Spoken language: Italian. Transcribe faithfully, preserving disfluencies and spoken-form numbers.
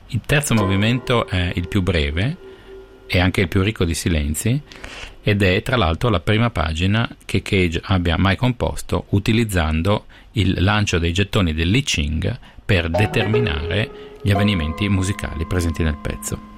Il terzo movimento è il più breve e anche il più ricco di silenzi, ed è tra l'altro la prima pagina che Cage abbia mai composto utilizzando il lancio dei gettoni del Li Ching per determinare gli avvenimenti musicali presenti nel pezzo.